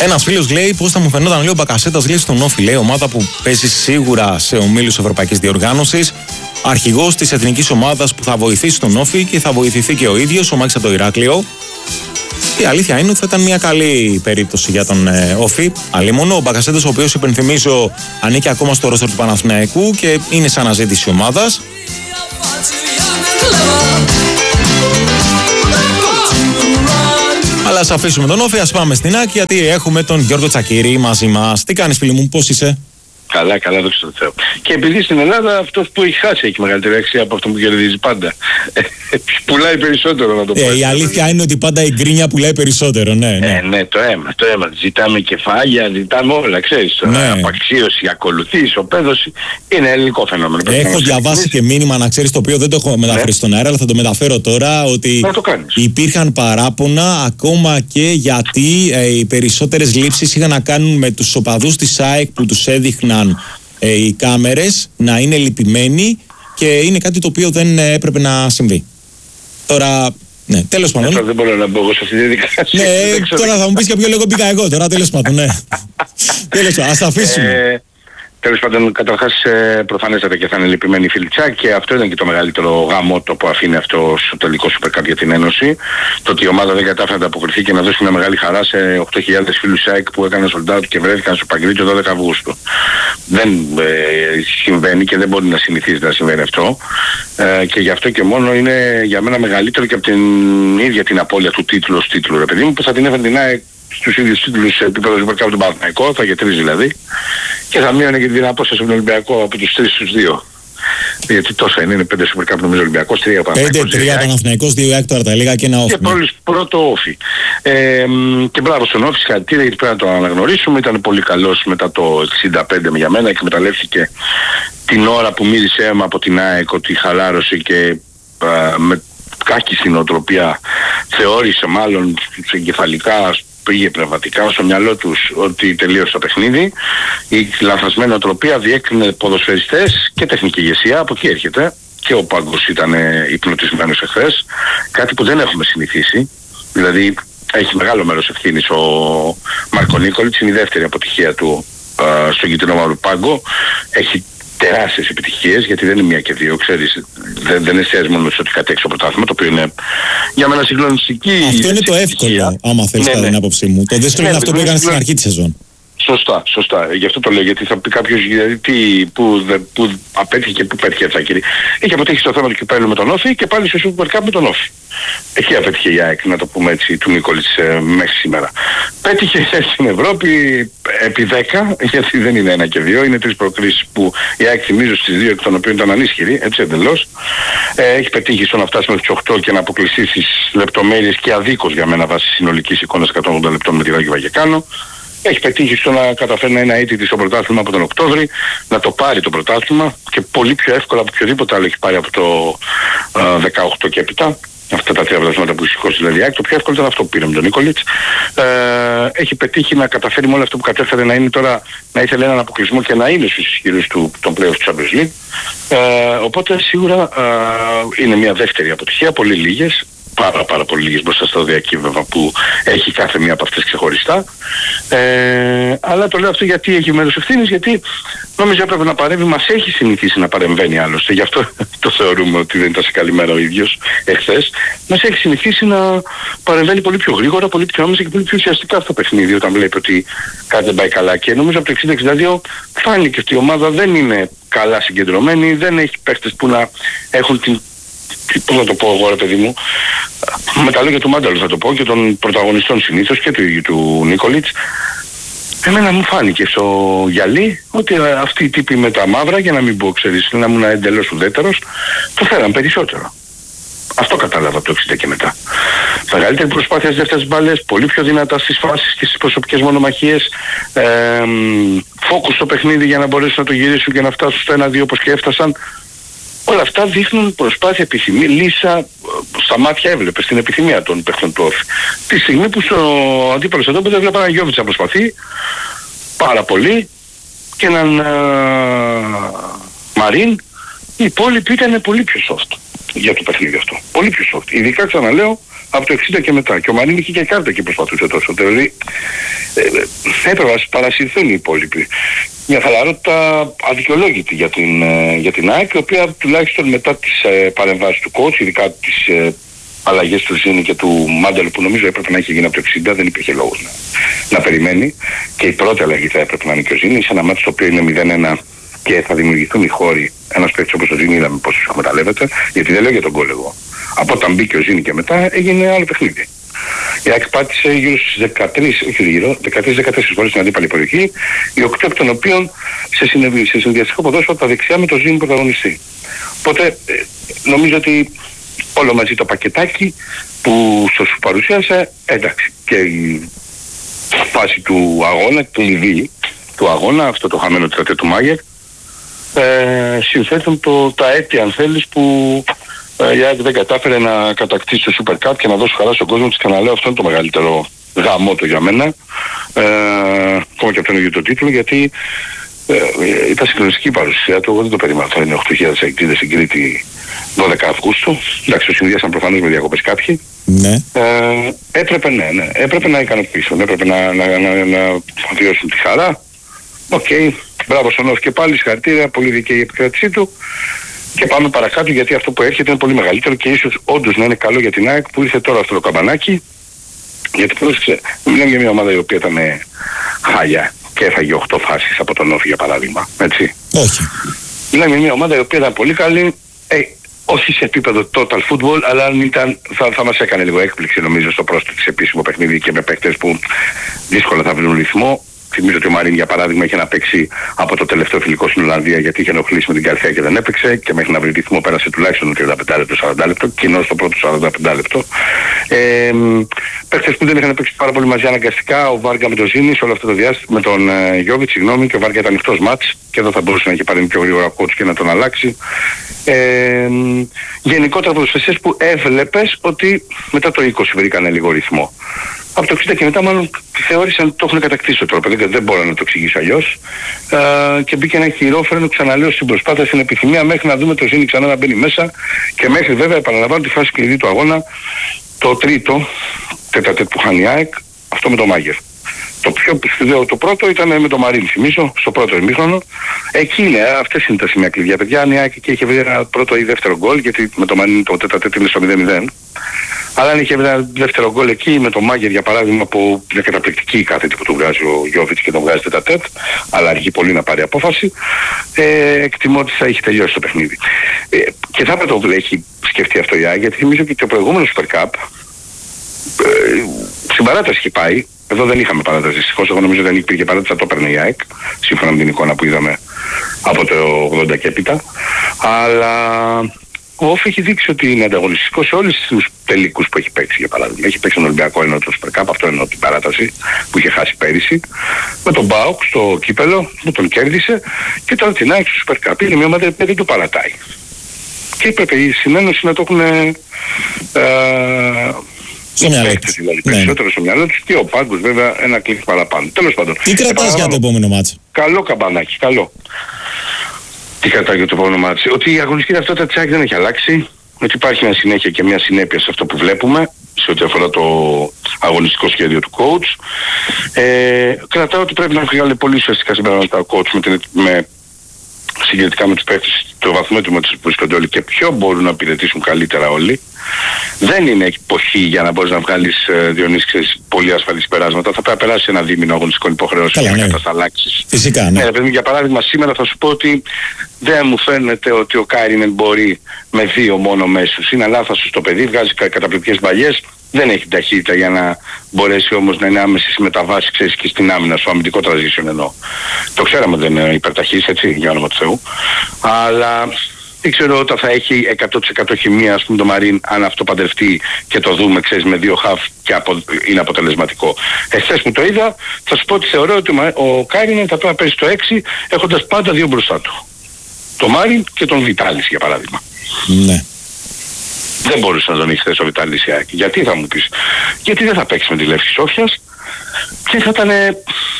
Ένας φίλος λέει πώς θα μου φαινόταν, λέει, ο Μπακασέτας, λέει, στον Όφη, λέει, ομάδα που παίζει σίγουρα σε ομίλους Ευρωπαϊκής Διοργάνωσης, αρχηγός της εθνικής ομάδας που θα βοηθήσει τον Όφη και θα βοηθηθεί και ο ίδιος, ο Μάκης από το Ηράκλειο. Η αλήθεια είναι ότι θα ήταν μια καλή περίπτωση για τον Όφη. Αλλήμονο, ο Μπακασέτας, ο οποίος, υπενθυμίζω, ανήκει ακόμα στο ρόστερ του Παναθηναϊκού και είναι σε αναζήτηση ομάδας. Αλλά ας αφήσουμε τον Όφη, ας πάμε στην ΑΕΚ, γιατί έχουμε τον Γιώργο Τσακίρη μαζί μας. Τι κάνεις, φίλοι μου, πώς είσαι? Καλά, καλά, δόξα τω Θεώ. Και επειδή στην Ελλάδα αυτός που έχει χάσει έχει μεγαλύτερη αξία από αυτό που κερδίζει πάντα. Πουλάει περισσότερο, να το πω. Η αλήθεια είναι ότι πάντα η γκρίνια πουλάει περισσότερο, ναι. Ναι, το αίμα. Ζητάμε κεφάλια, ζητάμε όλα, ξέρεις. Ναι. Απαξίωση, ακολουθήσει, οπέδωση. Είναι ελληνικό φαινόμενο. Έχω διαβάσει και μήνυμα, να ξέρεις, το οποίο δεν το έχω μεταφέρει στον αέρα, αλλά θα το μεταφέρω τώρα, ότι υπήρχαν παράπονα ακόμα και γιατί οι περισσότερες λήψεις είχαν να κάνουν με τους οπαδούς της ΑΕΚ που τους έδειχναν οι κάμερες να είναι λυπημένοι και είναι κάτι το οποίο δεν έπρεπε να συμβεί. Τώρα, ναι, τέλος πάντων. Τώρα δεν μπορώ να μπω εγώ σε αυτή τη διαδικασία. Ναι, τώρα θα μου πεις για ποιο λόγο πήγα εγώ, τώρα τέλος πάντων, ναι. Τέλος πάντων, ας τα αφήσουμε. Τέλος πάντων, καταρχάς προφανέστατα και θα είναι λυπημένοι οι φίλοι Τσάκ και αυτό ήταν και το μεγαλύτερο γάμο το που αφήνει αυτό στο τελικό Super Cup για την Ένωση. Το ότι η ομάδα δεν κατάφερε να ανταποκριθεί και να δώσει μια μεγάλη χαρά σε 8.000 φίλους Τσάκ που έκαναν sold out και βρέθηκαν στο Παγκρίτιο 12 Αυγούστου. Δεν συμβαίνει και δεν μπορεί να συνηθίζει να συμβαίνει αυτό. Και γι' αυτό και μόνο είναι για μένα μεγαλύτερο και από την ίδια την απώλεια του τίτλου ως τίτλου, ρε παιδί μου, που θα την έφερε την ΑΕΚ στους ίδιους τίτλους σε επίπεδο Super Cup του Παναθηναϊκό, θα για 3 δηλαδή, και θα μείωνε και την απόσταση από τον Ολυμπιακό από τους 3 στους 2. Γιατί τόσα είναι 5 Super Cup νομίζω Ολυμπιακός, 3 Παναθηναϊκός. 5-3 Παναθηναϊκός, 2 ΑΕΚ τώρα τα λίγα και ένα Όφη. Και πρώτο Όφη. Και μπράβο στον Όφη, συγχαρητήρια, γιατί πρέπει να το αναγνωρίσουμε. Ήταν πολύ καλός μετά το 65 για μένα και εκμεταλλεύτηκε την ώρα που μύρισε αίμα από την ΑΕΚ ότι χαλάρωσε και με κάκιστη νοοτροπία θεώρησε μάλλον εγκεφαλικά, πήγε πνευματικά στο μυαλό τους ότι τελείωσε το παιχνίδι. Η λανθασμένη νοοτροπία διέκρινε ποδοσφαιριστές και τεχνική ηγεσία, από εκεί έρχεται. Και ο Πάγκος ήταν υπνοτισμένος εχθές, κάτι που δεν έχουμε συνηθίσει. Δηλαδή έχει μεγάλο μέρος ευθύνης ο Μάρκο Νίκολιτς, είναι η δεύτερη αποτυχία του στον κίτρινο μαύρο Πάγκο. Έχει τεράστιες επιτυχίες, γιατί δεν είναι μία και δύο, ξέρεις, δεν εστιάζει μόνο στο ότι κατέξει το πρωτάθλημα, το οποίο είναι για μένα συγκλονιστική. Αυτό είναι το εύκολο, άμα θέλεις κατά την άποψή μου. Το δύσκολο είναι αυτό που έκανε στην αρχή της σεζόν. Σωστά. Γι' αυτό το λέω, γιατί θα πει κάποιος που απέτυχε και που πέτυχε Τσακίρη. Είχε αποτύχει στο θέμα του κυπέλλου με τον Όφη και πάλι στο Super Cup με τον Όφη. Εκεί απέτυχε η ΑΕΚ, να το πούμε έτσι, του Νίκολιτς μέχρι σήμερα. Πέτυχε στην Ευρώπη επί 10, γιατί δεν είναι 1 και 2, είναι 3 προκρίσεις που η ΑΕΚ, θυμίζω, στις 2 εκ των οποίων ήταν ανίσχυρη, έτσι εντελώς. Έχει πετύχει στο να φτάσει μέχρι τις 8 και να αποκλειστεί στις λεπτομέρειες και αδίκως για μένα βάσει συνολικής εικόνας 180 λεπτών με τη Ράγιο Βαγεκάνο. Έχει πετύχει στο να καταφέρει να είναι αίτητη στο πρωτάθλημα από τον Οκτώβρη, να το πάρει το πρωτάθλημα και πολύ πιο εύκολα από οποιοδήποτε άλλο έχει πάρει από το 18 και έπειτα. Αυτά τα 3 πρωταθλήματα που σηκώσει δηλαδή, το πιο εύκολο ήταν αυτό που πήρε με τον Νίκολιτς. Έχει πετύχει να καταφέρει με όλο αυτό που κατέφερε να είναι τώρα, να ήθελε έναν αποκλεισμό και να είναι στους ισχυρούς των playoffs του Champions League. Οπότε σίγουρα είναι μια δεύτερη αποτυχία, πολύ λίγες. Πάρα πολύ λίγες μπροστά στο διακύβευμα που έχει κάθε μία από αυτές ξεχωριστά. Αλλά το λέω αυτό γιατί έχει μέρος ευθύνης, γιατί νομίζω έπρεπε να παρέμβει, μας έχει συνηθίσει να παρεμβαίνει άλλωστε, γι' αυτό το θεωρούμε ότι δεν ήταν σε καλή μέρα ο ίδιος εχθές. Μας έχει συνηθίσει να παρεμβαίνει πολύ πιο γρήγορα, πολύ πιο άμεσα και πολύ πιο ουσιαστικά στο παιχνίδι όταν βλέπει ότι κάτι δεν πάει καλά. Και νομίζω από το 60-62 φάνηκε ότι η ομάδα δεν είναι καλά συγκεντρωμένη, δεν έχει παίχτες που να έχουν την. Πώς να το πω εγώ, ρε παιδί μου, με τα λόγια του Μάνταλου θα το πω και των πρωταγωνιστών συνήθως και του ίδιου του Νίκολιτς. Εμένα μου φάνηκε στο γυαλί ότι αυτοί οι τύποι με τα μαύρα, για να μην πω, ξέρεις, να ήμουν εντελώς ουδέτερος, το φέραν περισσότερο. Αυτό κατάλαβα από το 60 και μετά. Μεγαλύτερη προσπάθεια στις δεύτερες μπάλες, πολύ πιο δυνατά στις φάσεις και στις προσωπικές μονομαχίες, φόκους στο παιχνίδι για να μπορέσουν να το γυρίσουν και να φτάσουν στο 1-2 όπως και έφτασαν. Όλα αυτά δείχνουν προσπάθεια, επιθυμία, λύσα, στα μάτια έβλεπε στην επιθυμία των παίχτων του Όφη. Τη στιγμή που στο αντίπαλο εδώ δεν έβλεπα έναν Γιώβιτς να προσπαθεί πάρα πολύ και έναν Μαρίν, οι υπόλοιποι ήταν πολύ πιο soft για το παιχνίδι αυτό. Πολύ πιο soft. Ειδικά ξαναλέω από το 60 και μετά. Και ο Μαρίν είχε και κάρτα και προσπαθούσε τόσο. Δηλαδή έπρεπε να παρασυρθούν οι υπόλοιποι. Μια χαλαρότητα αδικαιολόγητη για την ΑΕΚ, η οποία τουλάχιστον μετά τις παρεμβάσεις του coach, ειδικά τις αλλαγές του Ζήνη και του Μάντελ, που νομίζω έπρεπε να έχει γίνει από το 60, δεν υπήρχε λόγος να περιμένει. Και η πρώτη αλλαγή θα έπρεπε να είναι και ο Ζήνη, σε ένα μάτι το οποίο είναι 0-1 και θα δημιουργηθούν οι χώροι. Ένας παίκτης όπως ο Ζήνη, είδαμε πώς εκμεταλλεύεται, γιατί δεν λέω για τον γκολ εγώ. Από όταν μπήκε ο Ζήνη και μετά έγινε άλλο παιχνίδι. Η ΑΕΚ πάτησε γύρω στις 13-14 φορές στην αντίπαλη περιοχή, οι 8 εκ των οποίων σε συνδυαστικό ποδόσφαιρο τα δεξιά με το Ζήνη πρωταγωνιστή. Οπότε νομίζω ότι όλο μαζί το πακετάκι που σου παρουσίασα, εντάξει, και η φάση του αγώνα, του λιβύη του αγώνα, αυτό το χαμένο τετρατέ του Μάγερ, συνθέτουν τα αίτια, αν θέλεις, που η ΑΕΚ δεν κατάφερε να κατακτήσει το Super Cup και να δώσει χαρά στον κόσμο της. Και να λέω, αυτό είναι το μεγαλύτερο γαμότο για μένα, ακόμα και αυτό είναι για το τίτλο, γιατί ήταν συγκλονιστική η παρουσία του. Εγώ δεν το περίμενα. Θα είναι 8.000 εκτίδες στην Κρήτη 12 Αυγούστου. Εντάξει, το συνδυάσαν προφανώς με διακοπές κάποιοι. Ναι. Έπρεπε να ικανοποιήσουν, έπρεπε να βιώσουν τη χαρά. Οκ, μπράβο στον Όφη και πάλι, συγχαρητήρια, πολύ δίκαιη η επικράτησή του. Και πάμε παρακάτω, γιατί αυτό που έρχεται είναι πολύ μεγαλύτερο και ίσως όντως να είναι καλό για την ΑΕΚ που ήρθε τώρα αυτό το καμπανάκι. Γιατί πρόσεξε, μιλάμε για μια ομάδα η οποία ήταν χάλια και έφαγε 8 φάσεις από τον Όφη, για παράδειγμα. Έτσι. Όχι. Μιλάμε για μια ομάδα η οποία ήταν πολύ καλή. Όχι σε επίπεδο total football, αλλά αν ήταν, θα μας έκανε λίγο έκπληξη νομίζω στο πρόσθετο της επίσημο παιχνίδι και με παίκτες που δύσκολα θα βρουν ρυθμό. Θυμίζω ότι ο Μαρίν, για παράδειγμα, είχε να παίξει από το τελευταίο φιλικό στην Ολλανδία, γιατί είχε ενοχλήσει με την Καρθία και δεν έπαιξε, και μέχρι να βρει ρυθμό πέρασε τουλάχιστον 35 λεπτό, 40 λεπτό, κοινό στο πρώτο 45 λεπτό. Παίκτες που δεν είχαν παίξει πάρα πολύ μαζί αναγκαστικά, ο Βάργα με τον Ζήνη, όλο αυτό το διάστημα, με τον Γιώβιτ, συγγνώμη, και ο Βάργα ήταν ανοιχτός μάτς, και εδώ θα μπορούσε να έχει πάρει πιο γρήγορα coach και να τον αλλάξει. Γενικότερα ποδοσφαιριστές που έβλεπες ότι μετά το 20 βρήκανε λίγο ρυθμό. Από το 60 και μετά μάλλον θεώρησαν ότι το έχουν κατακτήσει το τρόπο, δεν μπορώ να το εξηγήσω αλλιώς. Και μπήκε ένα χειρόφρενο, ξαναλέω, στην προσπάθεια, στην επιθυμία, μέχρι να δούμε το Ζήνη ξανά να μπαίνει μέσα, και μέχρι βέβαια, επαναλαμβάνω, τη φάση κλειδί του αγώνα, το τρίτο τέταρτο που χάνει η ΑΕΚ, αυτό με το Μάγερ. Το πιο σπουδαίο, το πρώτο ήταν με το Μαρίν, θυμίζω, στο πρώτο ημίχρονο. Εκεί είναι, αυτές είναι τα σημεία κλειδιά, παιδιά. Αν η ΑΕΚ και είχε βρει ένα πρώτο ή δεύτερο γκολ, γιατί με το Μαρίν το τέταρτο είναι στο 0-0. Αλλά αν είχε βρει ένα δεύτερο γκολ εκεί, με το Μάγερ για παράδειγμα, που είναι καταπληκτική η κάθετη που του βγάζει ο Γιώβιτς και τον βγάζει τέταρτο, αλλά αργεί πολύ να πάρει απόφαση, εκτιμώ ότι θα έχει τελειώσει το παιχνίδι. Και θα έπρεπε το έχει σκεφτεί αυτό η ΑΕΚ, γιατί θυμίζω ότι το προηγούμενο Super Cup στην παράταση είχε πάει. Εδώ δεν είχαμε παράταση. Δυστυχώς, εγώ νομίζω δεν υπήρχε παράταση, θα το έπαιρνε η ΑΕΚ, σύμφωνα με την εικόνα που είδαμε από το 80 και έπειτα. Αλλά ο Όφη έχει δείξει ότι είναι ανταγωνιστικό σε όλους τους τελικούς που έχει παίξει, για παράδειγμα. Έχει παίξει τον Ολυμπιακό ενώ το Super Cup, αυτό εννοώ την παράταση που είχε χάσει πέρυσι. Με τον ΠΑΟΚ στο κύπελο που τον κέρδισε, και τώρα την ΑΕΚ στο Super Cup. Είναι μια ομάδα που δεν του παρατάει. Και έπρεπε η συνένωση να το έχουν. Δηλαδή, περισσότερο στο μυαλό τους, και ο πάγκος βέβαια ένα κλικ παραπάνω. Τέλος πάντων. Τι κρατάς για το επόμενο μάτσο? Καλό καμπανάκι, καλό. Τι κρατάει για το επόμενο μάτσο? Ότι η αγωνιστική ταυτότητα της ΑΕΚ δεν έχει αλλάξει. Ότι υπάρχει μια συνέχεια και μια συνέπεια σε αυτό που βλέπουμε, σε ό,τι αφορά το αγωνιστικό σχέδιο του coach. Κρατάω ότι πρέπει να βγάλει πολύ ουσιαστικά συμπεράσματα ο coach συγκριτικά με τους παίκτες, το βαθμό έτοιμο που βρίσκονται όλοι και ποιο μπορούν να υπηρετήσουν καλύτερα όλοι. Δεν είναι εποχή για να μπορείς να βγάλεις, Διονύση, πολύ ασφαλείς συμπεράσματα. Θα πρέπει να περάσει ένα δίμηνο αγωνιστικών υποχρεώσεων για να κατασταλάξεις. Φυσικά, ναι. Για παράδειγμα, σήμερα θα σου πω ότι δεν μου φαίνεται ότι ο Κάιρινεν μπορεί με 2 μόνο μέσους. Είναι λάθος στο παιδί, βγάζει καταπληκτικές μπαλιές. Δεν έχει ταχύτητα για να μπορέσει όμως να είναι άμεση στη μεταβάση, ξέρεις, και στην άμυνα, στο αμυντικό transition εννοώ. Το ξέραμε δεν είναι υπερταχής, έτσι, για όνομα του Θεού. Αλλά δεν ξέρω όταν θα έχει 100% χημεία, ας πούμε, το Μαρίν, αν αυτό παντρευτεί και το δούμε, ξέρεις, με 2 χαφ και είναι αποτελεσματικό. Εχθές που το είδα, θα σου πω ότι θεωρώ ότι ο Κάιρινεν θα πρέπει να παίζει στο 6, έχοντας πάντα 2 μπροστά του. Το Μάριν και τον Βιτάλης, για παράδειγμα. Ναι. Δεν μπορούσε να τον έχει θέσει ο Βιτάλης. Γιατί θα μου πεις? Γιατί δεν θα παίξει με τη Λεύσκη Σόφιας και θα ήταν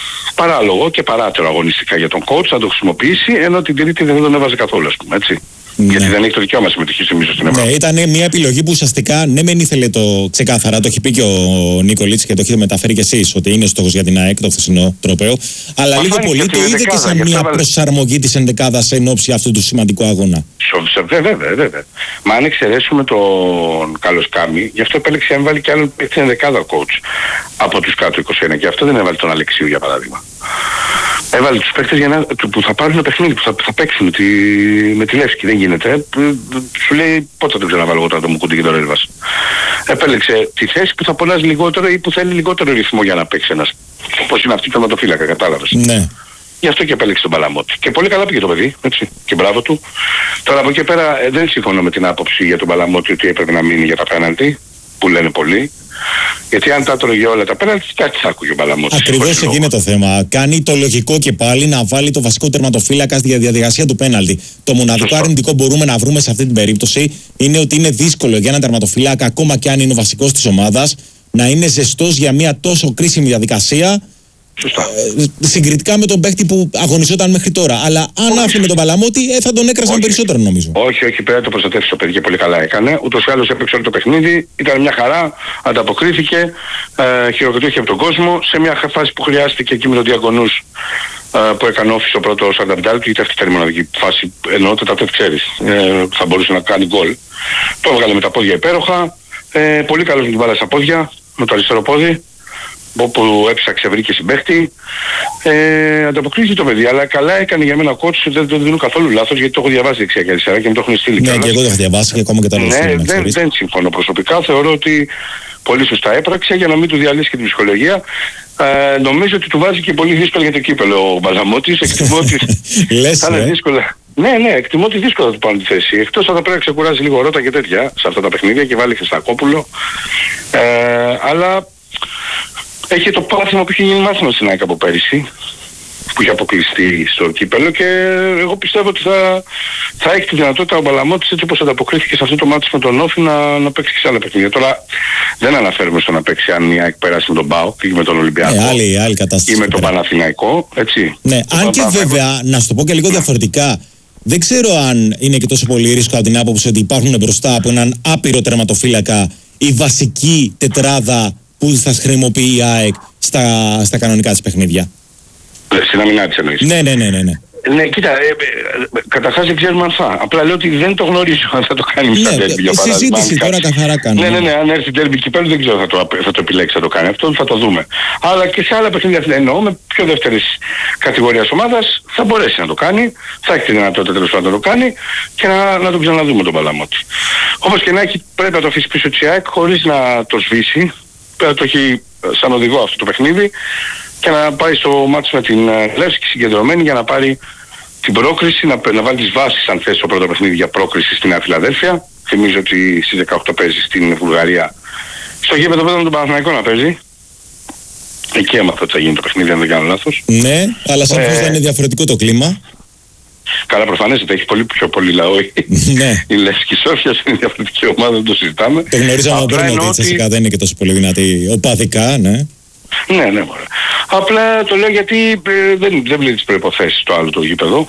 παράλογο και παράτερο αγωνιστικά για τον coach να το χρησιμοποιήσει, ενώ την Τρίτη δεν τον έβαζε καθόλου, ας πούμε, έτσι. Γιατί δεν έχει το δικαίωμα συμμετοχή νομίζω στην Ευρώπη. Ναι, ήταν μια επιλογή που ουσιαστικά ναι, μεν ήθελε το ξεκάθαρα, το έχει πει και ο Νίκολιτς και το έχετε μεταφέρει κι εσείς, ότι είναι στόχος για την ΑΕΚ το χθεσινό τροπαίο. Αλλά λίγο πολύ το είδε και σαν μια προσαρμογή της ενδεκάδας εν ώψη αυτού του σημαντικού αγώνα. Βέβαια. Μα αν εξαιρέσουμε τον Καλοσκάμι, γι' αυτό επέλεξε να βάλει και άλλον στην ενδεκάδα ο coach από τους κάτω 21. Και αυτό δεν έβαλε τον Αλεξίου για παράδειγμα. Έβαλε τους παίκτες που θα πάρουν ένα παιχνίδι, που θα παίξουν με τη Λεύσκη. Δεν γίνεται. Σου λέει πότε θα τον ξαναβάλω εγώ τώρα το Μουκούντι και τον Ρέλβας. Επέλεξε τη θέση που θα πονάζει λιγότερο ή που θέλει λιγότερο ρυθμό για να παίξει ένας. Όπως είναι αυτή η τερματοφύλακα, κατάλαβες. Ναι. Γι' αυτό και επέλεξε τον Παλαμότη. Και πολύ καλά πήγε το παιδί, έτσι. Και μπράβο του. Τώρα από εκεί πέρα δεν συμφωνώ με την άποψη για τον Παλαμότη ότι έπρεπε να μείνει για τα πέναλτι, που λένε πολλοί. Γιατί αν τα έτρωγε όλα τα πέναλτι, κάτι θα άκουγε ο Παλαμότης. Ακριβώς εκεί είναι το θέμα. Κάνει το λογικό και πάλι να βάλει το βασικό τερματοφύλακα στη διαδικασία του πέναλτι. Το μοναδικό αρνητικό μπορούμε να βρούμε σε αυτή την περίπτωση είναι ότι είναι δύσκολο για έναν τερματοφύλακα, ακόμα και αν είναι ο βασικός της ομάδας, να είναι ζεστός για μια τόσο κρίσιμη διαδικασία. Σωστά. Συγκριτικά με τον παίκτη που αγωνιζόταν μέχρι τώρα. Αλλά αν άφηνε τον Παλαμότη, θα τον έκρασαν περισσότερο νομίζω. Όχι, πρέπει να το προστατεύσει το παιδί και πολύ καλά έκανε. Ούτως ή άλλως έπαιξε όλο το παιχνίδι, ήταν μια χαρά, ανταποκρίθηκε, χειροκροτήθηκε από τον κόσμο. Σε μια φάση που χρειάστηκε εκεί με τον Διαγωνούς που έκανε όφη στο πρώτο 45 λεπτό, γιατί αυτή ήταν η μοναδική φάση, εννοώ τα τετ ξέρεις, θα μπορούσε να κάνει γκολ. Το έβγαλε με τα πόδια υπέροχα, πολύ καλός με την μπάλα στα πόδια, με το αριστερό πόδι. Όπου έψαξε, βρήκε συμπαίχτη, ανταποκρίθηκε το παιδί. Αλλά καλά έκανε για μένα ο coach, δεν το δίνω καθόλου λάθος, γιατί το έχω διαβάσει δεξιά και αριστερά και μου το έχουν στείλει. Ναι, και εγώ το έχω διαβάσει και ακόμα και τα ναι, δεν συμφωνώ προσωπικά. Θεωρώ ότι πολύ σωστά έπραξε για να μην του διαλύσει και την ψυχολογία. Νομίζω ότι του βάζει και πολύ δύσκολα για το κύπελο ο Μπαλαμότης. Εκτιμώ ότι θα είναι δύσκολα. Ναι, εκτιμώ ότι δύσκολα θα του πάρουν τη θέση. Εκτός αν θα πρέπει να ξεκουράζει λίγο Ρότα και τέτοια σε αυτά τα παιχνίδια και βάλει Χριστακόπουλο. Αλλά έχει το πάθημα που είχε γίνει μάθημα στην ΑΕΚ από πέρυσι, που είχε αποκλειστεί στο κύπελο, και εγώ πιστεύω ότι θα έχει τη δυνατότητα ο Μπαλαμότης, έτσι όπως ανταποκρίθηκε σε αυτό το μάτι με τον Όφη, να παίξει και σε άλλα παιχνίδια. Τώρα δεν αναφέρουμε στο να παίξει αν η ΑΕΚ περάσει με τον ΠΑΟΚ ή με τον Ολυμπιακό άλλη κατάσταση ή με τον Παναθηναϊκό, έτσι. Ναι, αν και βέβαια, να σου το πω και λίγο διαφορετικά, δεν ξέρω αν είναι και τόσο πολύ ρίσκο από την άποψη ότι υπάρχουν μπροστά από έναν άπειρο τερματοφύλακα η βασική τετράδα που θα χρησιμοποιεί η ΑΕΚ στα κανονικά της παιχνίδια. Στην αμυνά της εννοείς. Ναι. Ναι, κοίτα, καταρχάς δεν ξέρουμε αν θα. Απλά λέω ότι δεν το γνωρίζω αν θα το κάνει στα ντέρμπι, για παράδειγμα. Συζήτηση τώρα καθαρά κάνουμε. Ναι, αν έρθει ντέρμπι κυπέλλου δεν ξέρω θα το επιλέξει να το κάνει. Αυτό θα το δούμε. Αλλά και σε άλλα παιχνίδια, εννοώ, με πιο δεύτερης κατηγορίας ομάδας θα μπορέσει να το κάνει, θα έχει τη δυνατότητα τέλος πάντων να το κάνει και να τον ξαναδούμε τον Παλαμότη. Όπως και να έχει, πρέπει να το αφήσει πίσω της ΑΕΚ χωρίς να το σβήσει. Πρέπει να το έχει σαν οδηγό αυτό το παιχνίδι και να πάει στο μάτσο με την Λεύσκη συγκεντρωμένη για να πάρει την πρόκριση, να βάλει τις βάσεις αν θες στο πρώτο παιχνίδι για πρόκριση στην Νέα Φιλαδέλφια. Θυμίζω ότι στις 18 παίζει στην Βουλγαρία. Στο γήπεδο με τον Παναθηναϊκό να παίζει. Εκεί έμαθα ότι θα γίνει το παιχνίδι, αν δεν κάνω λάθος. Ναι, αλλά σαφώς θα είναι διαφορετικό το κλίμα. Καλά, προφανές ότι έχει πιο πολύ λαό. Ναι. Η Λευκή Σόφια είναι διαφορετική ομάδα, δεν το συζητάμε. Το γνωρίζαμε πριν ότι φυσικά δεν είναι και τόσο πολύ δυνατή οπαδικά, ναι. Ναι, μωρέ. Απλά το λέω γιατί δεν βλέπει τις προϋποθέσεις το άλλο το γήπεδο,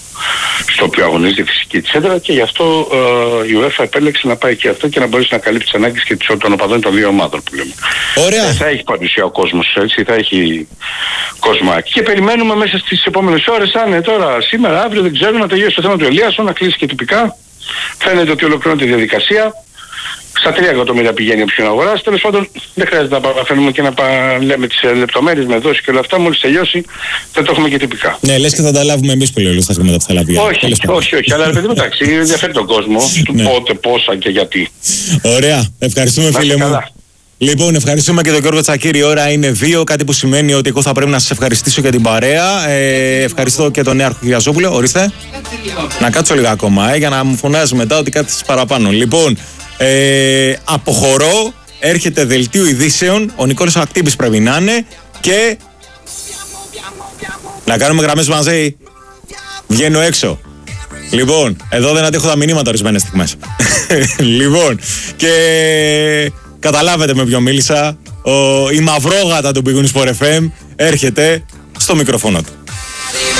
στο οποίο αγωνίζεται η φυσική της έδρα, και γι' αυτό η UEFA επέλεξε να πάει και αυτό και να μπορέσει να καλύψει τις ανάγκες και των οπαδών των δύο ομάδων που λέμε. Ωραία. Θα έχει παρουσία ο κόσμος, έτσι, θα έχει κόσμο. Και περιμένουμε μέσα στις επόμενες ώρες, αν είναι τώρα, σήμερα, αύριο, δεν ξέρω, να τελειώσει το θέμα του Ελίασον, να κλείσει και τυπικά. Φαίνεται ότι ολοκληρώνεται η διαδικασία. Στα 3 εκατομμύρια πηγαίνει όποιον αγοράσει. Τέλος πάντων, δεν χρειάζεται να παραφέρουμε και να λέμε τις λεπτομέρειες με δόση και όλα αυτά. Μόλις τελειώσει, θα το έχουμε και τυπικά. Ναι, λες και θα τα λάβουμε εμείς που λέω στα χρήματα που θα λάβει. Όχι, αλλά παιδί μου, εντάξει, ενδιαφέρει τον κόσμο. Πότε, πόσα και γιατί. Ωραία, ευχαριστούμε φίλε μου. Λοιπόν, ευχαριστούμε και τον Γιώργο Τσακίρη. Η ώρα είναι 2, κάτι που σημαίνει ότι εγώ θα πρέπει να σας ευχαριστήσω για την παρέα. Ευχαριστώ και τον Νέαρχο Κυριαζόπουλο. Ορίστε. Να κάτσω λίγο ακόμα για να μου φωνάζει μετά ότι κάτι παραπάνω. Λοιπόν, αποχωρώ. Έρχεται δελτίο ειδήσεων. Ο Νικόλας Ακτύπης πρέπει να είναι. Και να κάνουμε γραμμές μαζί. Βγαίνω έξω. Λοιπόν, εδώ δεν αντέχω τα μηνύματα ορισμένες στιγμές. Λοιπόν, και καταλάβετε με ποιον μίλησα. Η μαυρόγατα του Big Win Sport FM έρχεται στο μικρόφωνο του.